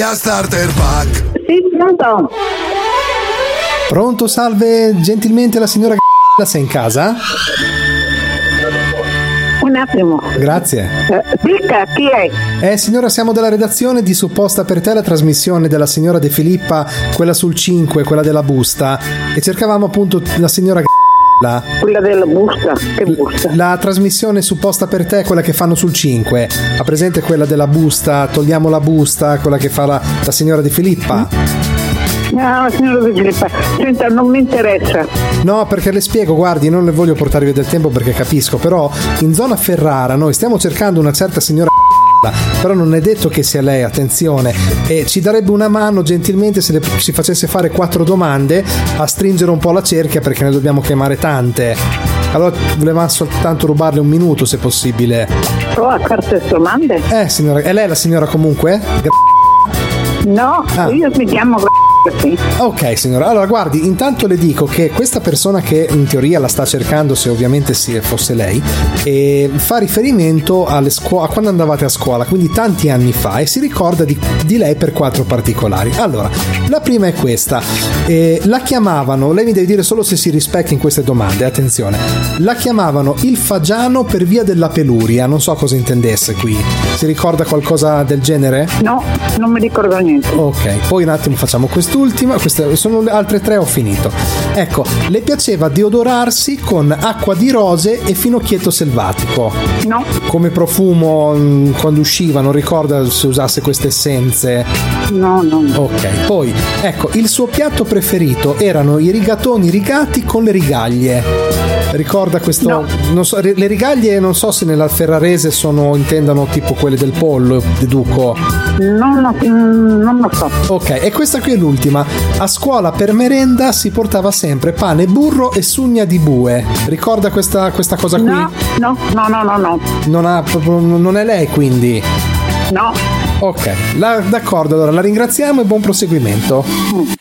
Starter pack. Sì, pronto? Pronto, salve, gentilmente la signora sei in casa? Un attimo. Grazie. Dica, chi è? Signora, siamo della redazione di Supposta per te, la trasmissione della signora De Filippa, quella sul 5, quella della busta, e cercavamo appunto la signora Quella della busta? Che busta? La trasmissione Supposta per te, quella che fanno sul 5. Ha presente quella della busta, togliamo la busta, quella che fa la signora De Filippa? No, signora De Filippa, senta, non mi interessa. No, perché le spiego, guardi, non le voglio portare via del tempo perché capisco, però in zona Ferrara noi stiamo cercando una certa signora, però non è detto che sia lei, attenzione, e ci darebbe una mano gentilmente se si facesse fare 4 domande a stringere un po' la cerchia, perché ne dobbiamo chiamare tante. Allora volevamo soltanto rubarle un minuto se possibile. Oh, a carte domande? Signora, è lei la signora comunque? No, io mi chiamo sì. Ok signora, allora guardi, intanto le dico che questa persona che in teoria la sta cercando, se ovviamente fosse lei, fa riferimento a quando andavate a scuola, quindi tanti anni fa, e si ricorda di lei per 4 particolari. Allora, la prima è questa, la chiamavano, lei mi deve dire solo se si rispecchia in queste domande, attenzione, la chiamavano il fagiano per via della peluria, non so cosa intendesse qui, si ricorda qualcosa del genere? No, non mi ricordo niente. Ok, poi un attimo facciamo quest'ultima, queste sono le altre 3, ho finito. Ecco, le piaceva deodorarsi con acqua di rose e finocchietto selvatico. No. Come profumo quando usciva, non ricorda se usasse queste essenze? No. Ok, poi ecco, il suo piatto preferito erano i rigatoni rigati con le rigaglie. Ricorda questo? No. Non so, le rigaglie non so se nella ferrarese intendano tipo quelle del pollo, deduco. No, non lo so. Ok, e questa qui è l'ultima. A scuola per merenda si portava sempre pane, burro e sugna di bue. Ricorda questa cosa qui? No. Non è lei quindi? No. Ok, d'accordo, allora la ringraziamo e buon proseguimento.